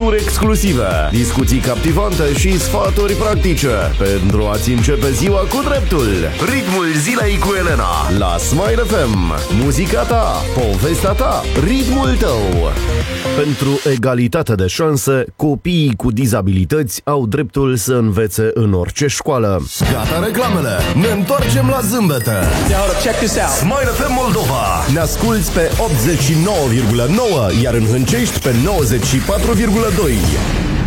Gusturi exclusive, discuții captivante și sfaturi practice pentru a-ți începe ziua cu dreptul. Ritmul zilei cu Elena la Smile FM. Muzica ta, povestea ta, ritmul tău. Pentru egalitate de șanse, copiii cu dizabilități au dreptul să învețe în orice școală. Gata reclamele, ne întoarcem la zâmbete. Check this out. Smile FM Moldova. Ne asculți pe 89,9, iar în Hâncești pe 94,2.